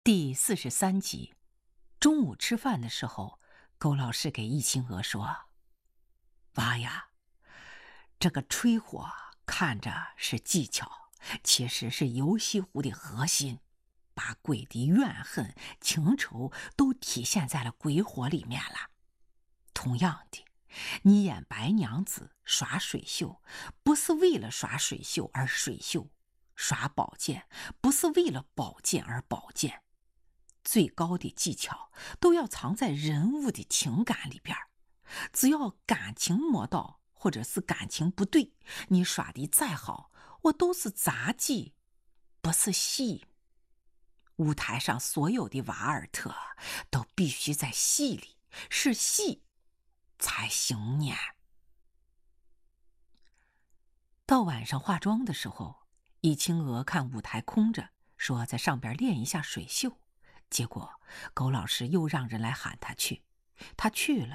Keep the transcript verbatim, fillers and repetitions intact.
第四十三集，中午吃饭的时候，勾老师给易清娥说：“娃呀，这个吹火看着是技巧，其实是游戏壶的核心，把鬼的怨恨、情仇都体现在了鬼火里面了。同样的，你演白娘子耍水袖，不是为了耍水袖而水袖；耍宝剑，不是为了宝剑而宝剑。最高的技巧都要藏在人物的情感里边，只要感情没到，或者是感情不对，你耍的再好，我都是杂技，不是戏。舞台上所有的瓦尔特都必须在戏里，是戏才行呢。”到晚上化妆的时候，易清娥看舞台空着，说在上边练一下水袖。结果狗老师又让人来喊她去，她去了。